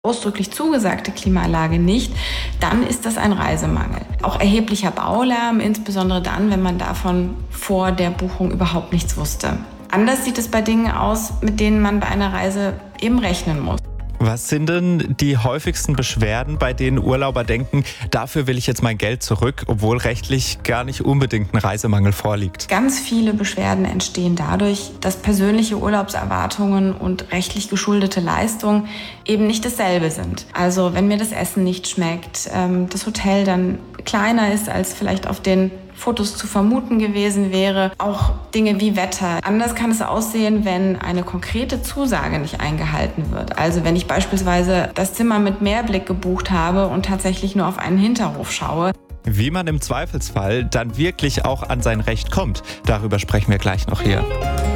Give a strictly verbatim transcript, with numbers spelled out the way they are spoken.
ausdrücklich zugesagte Klimaanlage nicht, dann ist das ein Reisemangel. Auch erheblicher Baulärm, insbesondere dann, wenn man davon vor der Buchung überhaupt nichts wusste. Anders sieht es bei Dingen aus, mit denen man bei einer Reise eben rechnen muss. Was sind denn die häufigsten Beschwerden, bei denen Urlauber denken, dafür will ich jetzt mein Geld zurück, obwohl rechtlich gar nicht unbedingt ein Reisemangel vorliegt? Ganz viele Beschwerden entstehen dadurch, dass persönliche Urlaubserwartungen und rechtlich geschuldete Leistungen eben nicht dasselbe sind. Also wenn mir das Essen nicht schmeckt, das Hotel dann kleiner ist, als vielleicht auf den Fotos zu vermuten gewesen wäre. Auch Dinge wie Wetter. Anders kann es aussehen, wenn eine konkrete Zusage nicht eingehalten wird. Also wenn ich beispielsweise das Zimmer mit Meerblick gebucht habe und tatsächlich nur auf einen Hinterhof schaue. Wie man im Zweifelsfall dann wirklich auch an sein Recht kommt, darüber sprechen wir gleich noch hier.